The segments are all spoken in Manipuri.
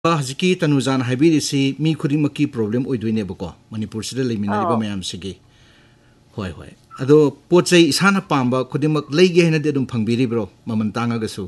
Haziki Tanuzan Habirisi, mi Kudimaki problem with Wineboko, Manipur City Liminariba Mayam Sigi. Hoi. Ado Poche Isana Pamba, Kudimak Lege and Dedum Pangbiri bro, Mamantanga Gasu.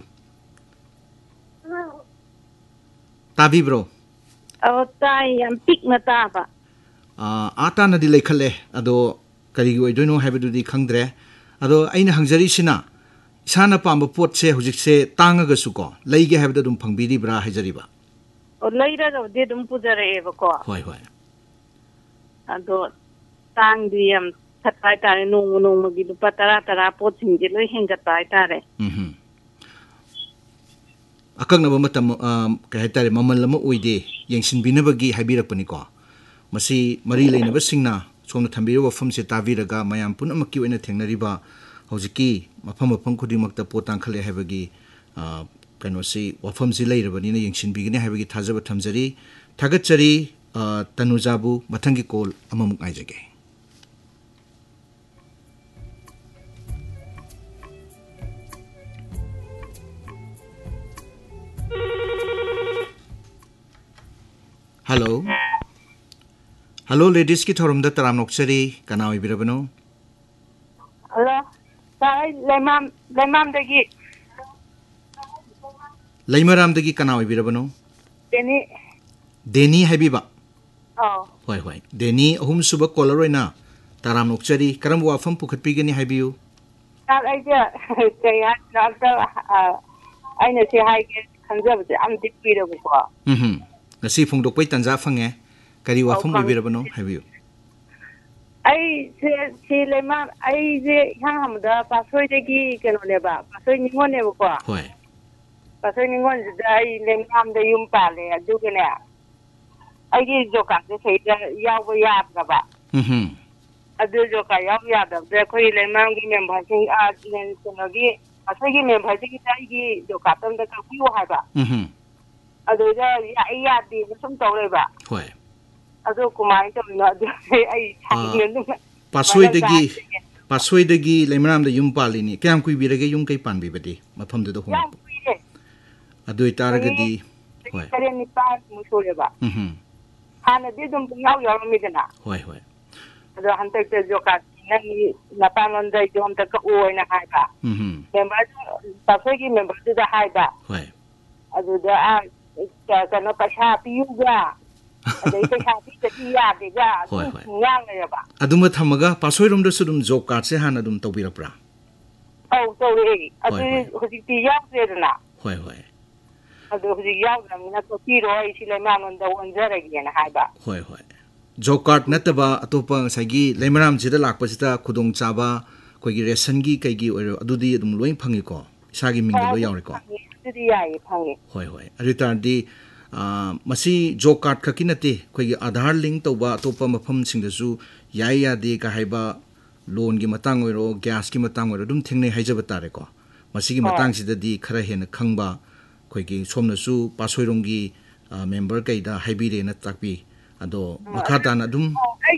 Tabi bro. Oh, tai am pick mataba. Atana di Lekale, Ado Karigo, I don't know have to do the Kangdre, Ado Aina Hangzari Sina. Sana Pamba Port se Hujik Tanga Gasuko, Lege have the Dumpangiri Bra Hajariba. Or later of didn't put a evoco. Hoi. Ado tang the Tatai no Magi Patarata poaching the Lahin Taitare. Akang Nabamatam Kahatari Mamalama Uide, Yansin Binabagi Habira Panico. Masi Marila in a Singna, Sona Tambiro from Setaviraga, Mayam Punamaki in a Teneriba, Hosiki, Mapama Punkudimak Potan Kale Havagi, Kanosi, Wafamzi later, but in a Yansin beginning having Tazaba Tamzari, Tagachari, Tanuzabu, Matangi Kol, Amam Izage. Hello, ladies. Ki thorum da taram noksari kanawi birabano. Hello, sorry, Lemam dagi. Laimaram dagi kanawi birabano. Deni habiba. Oh. Hoi. Deni ahum suba koloroi na taram noksari karam wafam pukhat pigani habiu. That idea, say I know say hi conservative. I'm deep Nasi fung dok pai tanza fange. Kari wafam ibirabano habiu. I say Lemam, I say Hamda, Passoy dagi canoneba, Passoy Ningon never go. Hoi. Passoy Ningon die Lemam the Yumpale, a Dugana. I give Joka to say Yawa Yababa. I do Joka Yab, the Koi Lemam member saying, Nensonogi, a second member, I think I Joka on the Kapu Haba. I do Yadi, some Toreba. Hoi. Ado kumai to not I Passoy dagi Lemram the Yumpalini, Cam qui be a young Kapan bibadi, Mapam to the home. Ado it Aragadi. Any part Musuleba. Hana didn't bring out your midna. Hoi. The hunter Joka, Napan on the John the Kao in a haiba. Member Passoy member to the haiba. Hoi. Ado the Canopasha Yuga. Aduma Tamaga, Passoyum the Sudum Zokat Sehanadum Tobirapra. Oh, sorry. I think the young Sedana. Hoi. I do the young Nakiro, Silaman on the one there again, Haiba. Hoi. Zokat Nataba, Atopa, Sagi, Lemaram Zidalak Pasita, Kudong Chaba, Kogi Sangi, Kaigi, or Adudi, Lumloin Pangiko, Sagi Mingo Yariko. Hoi. I returned the Masi Jokat Kakinati, Quay Adhar link to Topa Mapum Singazu, Yaya de Kahaiba, Loan Gimatango, Gas Gimatango, Dum Tingne Hajabatareko, Masigi Matangsi the Karahen Kangba, Quay Somnasu, Pasorongi, member Kaida, Hybide and Takbi, Ado, Makatan Adum.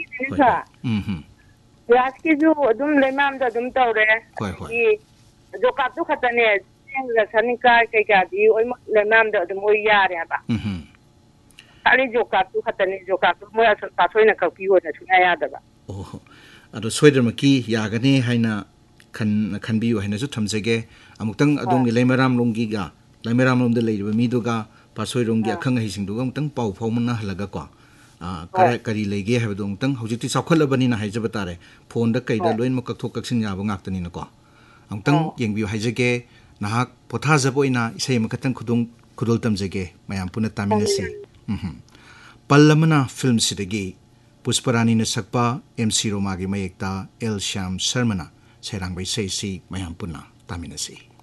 Yaski do Dum Lemam the Dum Tore, Jokatu Katane. The Sanika Kagadi, Lemam the Moyaraba. Ali Jokatu Hatani Jokatu, Passoina Kapu, and Ayadaba. Oh, at the Sweater Maki, Yagane, Haina can be Hainazutam Zege, Amutang Adong Lemaram Longiga, Lemaram the lady Midoga, Passoirongia Kanga Hisindugam, Pau Pomana Lagaqua. Kari Lege have dong tongue, Hojiti Sakala Banina Hajabatare, Ponda Kaida, Loin Mokatokaxin Yabangatan in a qua. Amtang, Yang View Hajake. Nahak Potazaboina, say Makatan Kudung Kudultam Zege, Mayampuna Taminasi. Palamana Film Sidagi, Pusparani Nasakpa, MC Romagi Mayekta, El Sham Sermana, Serang by Say, Mayampuna Taminasi.